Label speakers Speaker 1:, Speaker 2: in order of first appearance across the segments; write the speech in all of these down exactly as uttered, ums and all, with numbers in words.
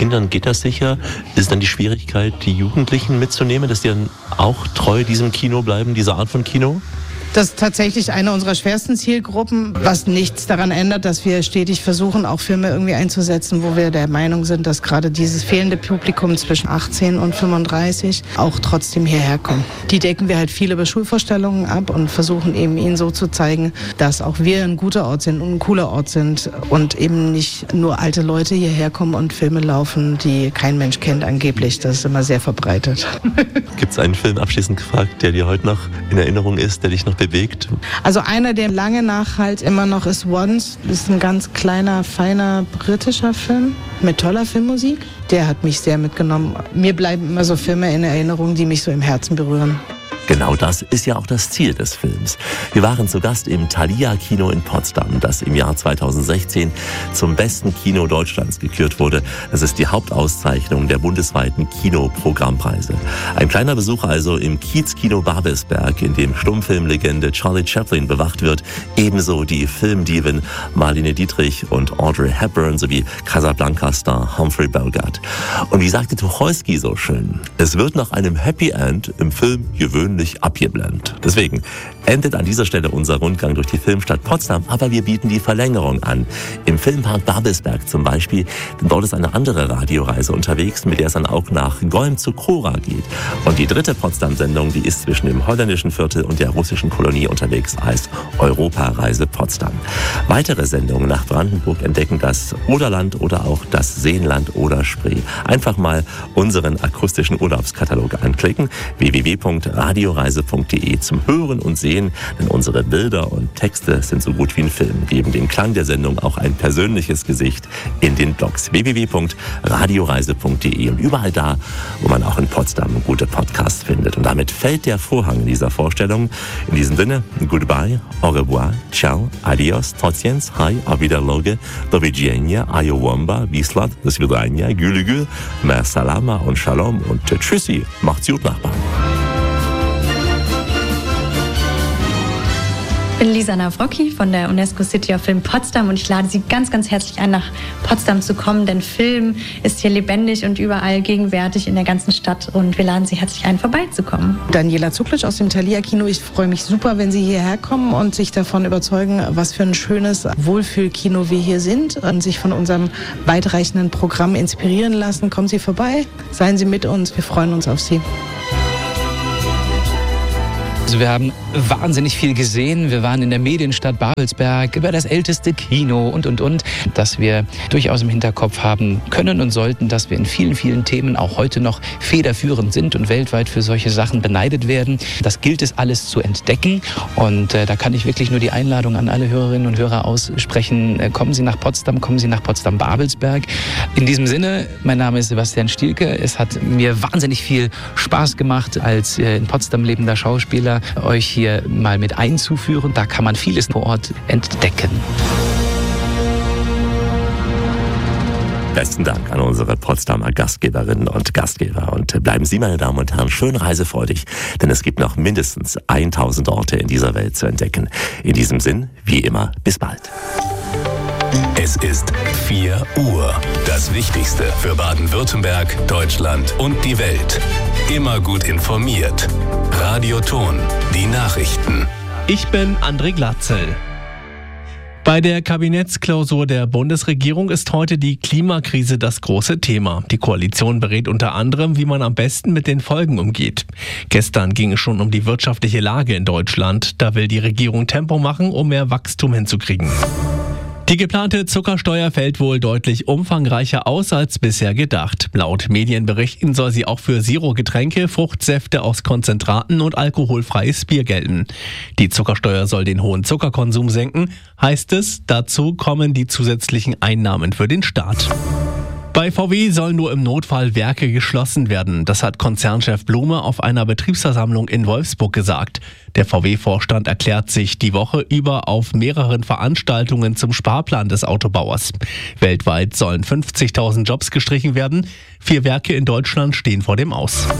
Speaker 1: Kindern geht das sicher. Ist dann die Schwierigkeit, die Jugendlichen mitzunehmen, dass die dann auch treu diesem Kino bleiben, dieser Art von Kino?
Speaker 2: Das ist tatsächlich eine unserer schwersten Zielgruppen, was nichts daran ändert, dass wir stetig versuchen, auch Filme irgendwie einzusetzen, wo wir der Meinung sind, dass gerade dieses fehlende Publikum zwischen achtzehn und fünfunddreißig auch trotzdem hierher kommt. Die decken wir halt viel über Schulvorstellungen ab und versuchen eben ihnen so zu zeigen, dass auch wir ein guter Ort sind und ein cooler Ort sind und eben nicht nur alte Leute hierher kommen und Filme laufen, die kein Mensch kennt angeblich. Das ist immer sehr verbreitet.
Speaker 1: Gibt es einen Film, abschließend gefragt, der dir heute noch in Erinnerung ist, der dich noch bewegt?
Speaker 2: Also einer, der lange nachhalt immer noch ist Once. Das ist ein ganz kleiner, feiner britischer Film mit toller Filmmusik. Der hat mich sehr mitgenommen. Mir bleiben immer so Filme in Erinnerung, die mich so im Herzen berühren.
Speaker 1: Genau das ist ja auch das Ziel des Films. Wir waren zu Gast im Thalia Kino in Potsdam, das im Jahr zweitausendsechzehn zum besten Kino Deutschlands gekürt wurde. Das ist die Hauptauszeichnung der bundesweiten Kinoprogrammpreise. Ein kleiner Besuch also im Kiezkino Babelsberg, in dem Stummfilmlegende Charlie Chaplin bewacht wird. Ebenso die Filmdiven Marlene Dietrich und Audrey Hepburn sowie Casablanca-Star Humphrey Bogart. Und wie sagte Tucholsky so schön, es wird nach einem Happy End im Film gewöhnlich abgeblendet. Deswegen endet an dieser Stelle unser Rundgang durch die Filmstadt Potsdam, aber wir bieten die Verlängerung an. Im Filmpark Babelsberg zum Beispiel, denn dort ist eine andere Radioreise unterwegs, mit der es dann auch nach Golm zu Chora geht. Und die dritte Potsdam-Sendung, die ist zwischen dem holländischen Viertel und der russischen Kolonie unterwegs, heißt Europareise Potsdam. Weitere Sendungen nach Brandenburg entdecken das Oderland oder auch das Seenland oder Spree. Einfach mal unseren akustischen Urlaubskatalog anklicken, w w w punkt radioreise punkt de zum Hören und Sehen, denn unsere Bilder und Texte sind so gut wie ein Film, geben dem Klang der Sendung auch ein persönliches Gesicht in den Blogs w w w punkt radioreise punkt de und überall da, wo man auch in Potsdam gute Podcasts findet. Und damit fällt der Vorhang dieser Vorstellung. In diesem Sinne, goodbye, au revoir, ciao, adios, tociens, hi, auf Wiederloge, do widzenia, ayowamba, wislat, do svidania, gülügül, mer salama und shalom und tschüssi, macht's gut, Nachbarn.
Speaker 3: Ich bin Lisa Nawrocki von der UNESCO City of Film Potsdam und ich lade Sie ganz, ganz herzlich ein, nach Potsdam zu kommen, denn Film ist hier lebendig und überall gegenwärtig in der ganzen Stadt und wir laden Sie herzlich ein, vorbeizukommen.
Speaker 2: Daniela Zuklitsch aus dem Thalia Kino. Ich freue mich super, wenn Sie hierher kommen und sich davon überzeugen, was für ein schönes Wohlfühlkino wir hier sind und sich von unserem weitreichenden Programm inspirieren lassen. Kommen Sie vorbei, seien Sie mit uns, wir freuen uns auf Sie.
Speaker 4: Also wir haben wahnsinnig viel gesehen. Wir waren in der Medienstadt Babelsberg, über das älteste Kino und, und, und. Dass wir durchaus im Hinterkopf haben können und sollten, dass wir in vielen, vielen Themen auch heute noch federführend sind und weltweit für solche Sachen beneidet werden. Das gilt es alles zu entdecken. Und äh, da kann ich wirklich nur die Einladung an alle Hörerinnen und Hörer aussprechen. Äh, kommen Sie nach Potsdam, kommen Sie nach Potsdam-Babelsberg. In diesem Sinne, mein Name ist Sebastian Stielke. Es hat mir wahnsinnig viel Spaß gemacht, als äh, in Potsdam lebender Schauspieler euch hier mal mit einzuführen. Da kann man vieles vor Ort entdecken.
Speaker 1: Besten Dank an unsere Potsdamer Gastgeberinnen und Gastgeber. Und bleiben Sie, meine Damen und Herren, schön reisefreudig, denn es gibt noch mindestens tausend Orte in dieser Welt zu entdecken. In diesem Sinn, wie immer, bis bald.
Speaker 5: Es ist vier Uhr. Das Wichtigste für Baden-Württemberg, Deutschland und die Welt. Immer gut informiert. Radio Ton, die Nachrichten.
Speaker 6: Ich bin André Glatzel. Bei der Kabinettsklausur der Bundesregierung ist heute die Klimakrise das große Thema. Die Koalition berät unter anderem, wie man am besten mit den Folgen umgeht. Gestern ging es schon um die wirtschaftliche Lage in Deutschland. Da will die Regierung Tempo machen, um mehr Wachstum hinzukriegen. Die geplante Zuckersteuer fällt wohl deutlich umfangreicher aus als bisher gedacht. Laut Medienberichten soll sie auch für Zero-Getränke, Fruchtsäfte aus Konzentraten und alkoholfreies Bier gelten. Die Zuckersteuer soll den hohen Zuckerkonsum senken, heißt es. Dazu kommen die zusätzlichen Einnahmen für den Staat. Bei V W sollen nur im Notfall Werke geschlossen werden. Das hat Konzernchef Blume auf einer Betriebsversammlung in Wolfsburg gesagt. Der V W-Vorstand erklärt sich die Woche über auf mehreren Veranstaltungen zum Sparplan des Autobauers. Weltweit sollen fünfzigtausend Jobs gestrichen werden. Vier Werke in Deutschland stehen vor dem Aus.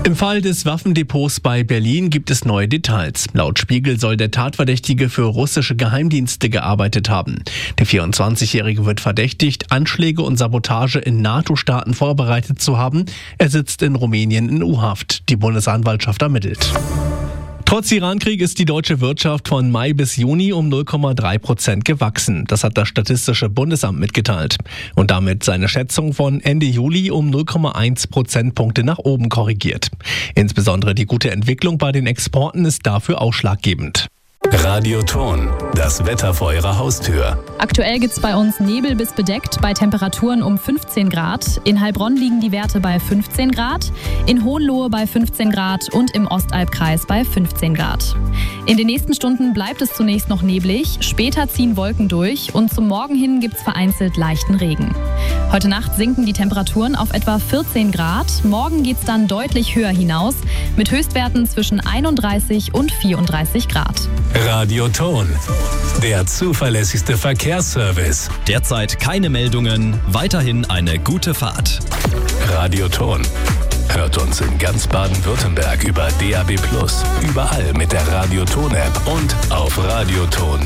Speaker 6: Im Fall des Waffendepots bei Berlin gibt es neue Details. Laut Spiegel soll der Tatverdächtige für russische Geheimdienste gearbeitet haben. Der vierundzwanzigjährige wird verdächtigt, Anschläge und Sabotage in NATO-Staaten vorbereitet zu haben. Er sitzt in Rumänien in U-Haft. Die Bundesanwaltschaft ermittelt. Trotz Irankrieg ist die deutsche Wirtschaft von Mai bis Juni um null Komma drei Prozent gewachsen. Das hat das Statistische Bundesamt mitgeteilt. Und damit seine Schätzung von Ende Juli um null Komma eins Prozentpunkte nach oben korrigiert. Insbesondere die gute Entwicklung bei den Exporten ist dafür ausschlaggebend.
Speaker 5: Radioton, das Wetter vor Ihrer Haustür.
Speaker 7: Aktuell gibt's bei uns Nebel bis bedeckt bei Temperaturen um fünfzehn Grad. In Heilbronn liegen die Werte bei fünfzehn Grad, in Hohenlohe bei fünfzehn Grad und im Ostalbkreis bei fünfzehn Grad. In den nächsten Stunden bleibt es zunächst noch neblig, später ziehen Wolken durch und zum Morgen hin gibt's vereinzelt leichten Regen. Heute Nacht sinken die Temperaturen auf etwa vierzehn Grad. Morgen geht's dann deutlich höher hinaus mit Höchstwerten zwischen einunddreißig und vierunddreißig Grad.
Speaker 5: Radioton, der zuverlässigste Verkehrsservice.
Speaker 8: Derzeit keine Meldungen, weiterhin eine gute Fahrt.
Speaker 5: Radioton. Hört uns in ganz Baden-Württemberg über D A B plus, überall mit der Radioton-App und auf radioton